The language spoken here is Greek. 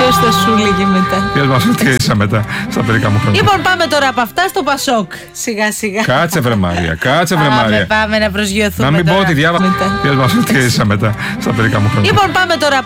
Ποιος θα σου λέγει μετά. Ποιος μας ρωτήσα μετά στα παιδικά μου χρόνια. Λοιπόν, πάμε τώρα από αυτά στο Πασόκ. Σιγά σιγά. Κάτσε βρε Μάρια, κάτσε βρε Μάρια. Πάμε να προσγειωθούμε. Να μην πω τώρα. ότι διάβασα. Ποιος μας ρωτήσα μετά στα παιδικά μου χρόνια. Λοιπόν, πάμε τώρα από